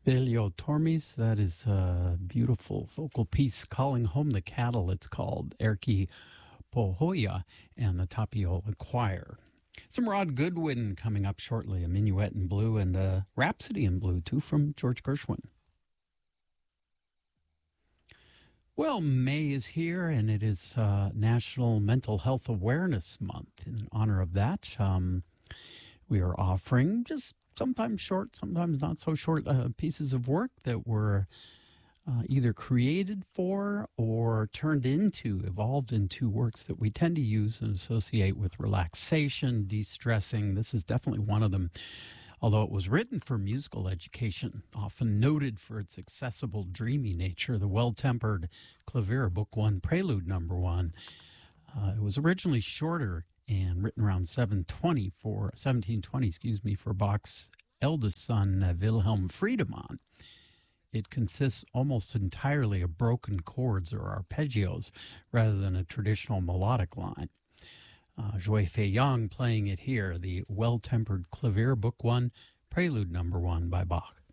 Velio Tormis, that is a beautiful vocal piece calling home the cattle. It's called Erki Pohoya and the Tapiola Choir. Some Rod Goodwin coming up shortly, a minuet in blue and a rhapsody in blue, too, from George Gershwin. Well, May is here, and it is National Mental Health Awareness Month. In honor of that, we are offering just sometimes short, sometimes not so short pieces of work that were either created for or turned into, evolved into works that we tend to use and associate with relaxation, de-stressing. This is definitely one of them. Although it was written for musical education, often noted for its accessible, dreamy nature, the Well-Tempered Clavier, Book 1, Prelude Number 1. It was originally shorter and written around 1720, for Bach's eldest son, Wilhelm Friedemann. It consists almost entirely of broken chords or arpeggios rather than a traditional melodic line. Joy Fei Yang playing it here, the Well-Tempered Clavier, Book 1, Prelude Number 1 by Bach.